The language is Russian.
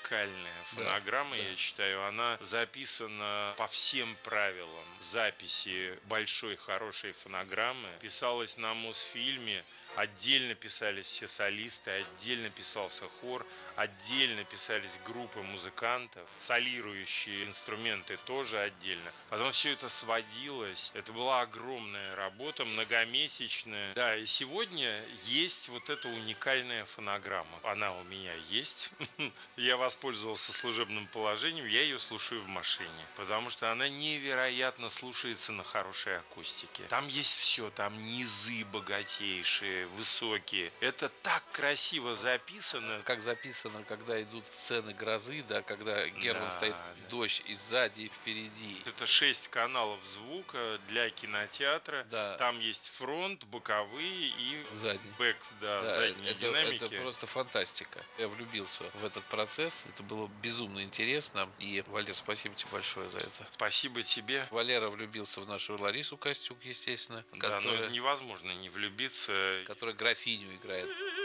уникальная фонограмма, да. я считаю. Она записана по всем правилам записи большой, хорошей фонограммы. Писалась на Мосфильме, отдельно писались все солисты, отдельно писался хор, отдельно писались группы музыкантов, солирующие инструменты тоже отдельно. Потом все это сводилось. Это была огромная работа, многомесячная. Да, и сегодня есть вот эта уникальная фонограмма. Она у меня есть. Я воспользовался служебным положением, я ее слушаю в машине, потому что она невероятно слушается на хорошей акустике. Там есть все, там низы богатейшие, высокие. Это так красиво записано. Как записано, когда идут сцены грозы, да, когда Герман стоит, дождь и сзади, и впереди. Это 6 каналов звука для кинотеатра. Да. Там есть фронт, боковые и задний. Бэкс, задние динамики. Это просто фантастика. Я влюбился в этот процесс. Это было безумно интересно. И, Валер, спасибо тебе большое за это. Спасибо тебе. Валера влюбился в нашу Ларису Костюк, естественно. Да, но невозможно не влюбиться. Которая графиню играет.